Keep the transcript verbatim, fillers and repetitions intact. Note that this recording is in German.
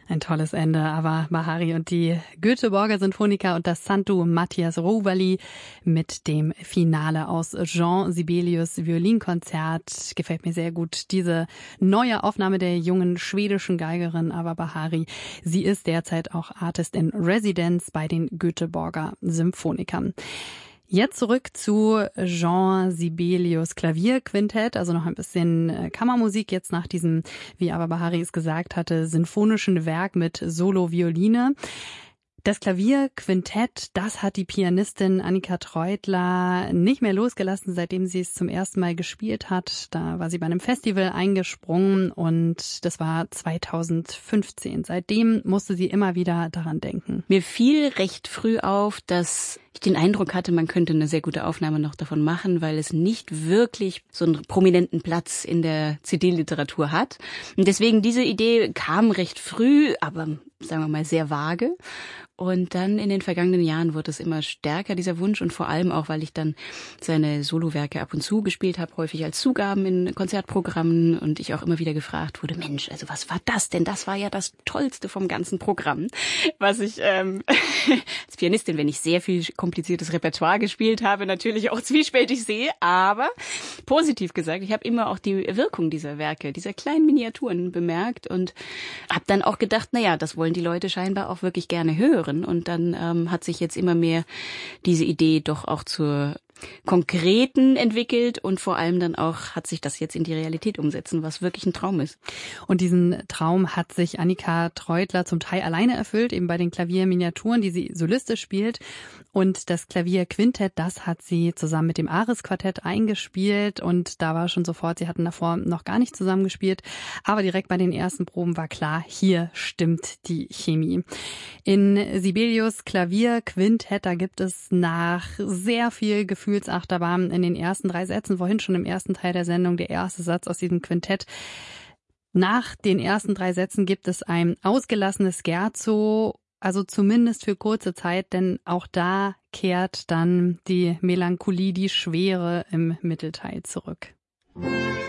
Ein tolles Ende, aber Bahari und die Göteborger Sinfoniker und das Santu Matthias Rouvali mit dem Finale aus Jean Sibelius Violinkonzert. Gefällt mir sehr gut, diese neue Aufnahme der jungen schwedischen Geigerin Ava Bahari. Sie ist derzeit auch Artist in Residence bei den Göteborger Symphonikern. Jetzt zurück zu Jean Sibelius Klavierquintett, also noch ein bisschen Kammermusik jetzt nach diesem, wie Ava Bahari es gesagt hatte, sinfonischen Werk mit Solo-Violine. Das Klavierquintett, das hat die Pianistin Annika Treutler nicht mehr losgelassen, seitdem sie es zum ersten Mal gespielt hat. Da war sie bei einem Festival eingesprungen und das war zweitausendfünfzehn. Seitdem musste sie immer wieder daran denken. Mir fiel recht früh auf, dass ich den Eindruck hatte, man könnte eine sehr gute Aufnahme noch davon machen, weil es nicht wirklich so einen prominenten Platz in der C D-Literatur hat. Und deswegen diese Idee kam recht früh, aber sagen wir mal sehr vage. Und dann in den vergangenen Jahren wurde es immer stärker, dieser Wunsch. Und vor allem auch, weil ich dann seine Solowerke ab und zu gespielt habe, häufig als Zugaben in Konzertprogrammen. Und ich auch immer wieder gefragt wurde, Mensch, also was war das denn? Das war ja das Tollste vom ganzen Programm. Was ich ähm, als Pianistin, wenn ich sehr viel kompliziertes Repertoire gespielt habe, natürlich auch zwiespältig sehe. Aber positiv gesagt, ich habe immer auch die Wirkung dieser Werke, dieser kleinen Miniaturen bemerkt. Und habe dann auch gedacht, naja, das wollen die Leute scheinbar auch wirklich gerne hören. Und dann ähm, hat sich jetzt immer mehr diese Idee doch auch zur Konkreten entwickelt und vor allem dann auch hat sich das jetzt in die Realität umsetzen, was wirklich ein Traum ist. Und diesen Traum hat sich Annika Treutler zum Teil alleine erfüllt, eben bei den Klavierminiaturen, die sie solistisch spielt. Und das Klavierquintett, das hat sie zusammen mit dem Ares-Quartett eingespielt und da war schon sofort, sie hatten davor noch gar nicht zusammengespielt, aber direkt bei den ersten Proben war klar, hier stimmt die Chemie. In Sibelius Klavierquintett, da gibt es nach sehr viel Gefühlsachterbahn in den ersten drei Sätzen, vorhin schon im ersten Teil der Sendung, der erste Satz aus diesem Quintett. Nach den ersten drei Sätzen gibt es ein ausgelassenes Scherzo, also zumindest für kurze Zeit, denn auch da kehrt dann die Melancholie, die Schwere im Mittelteil zurück.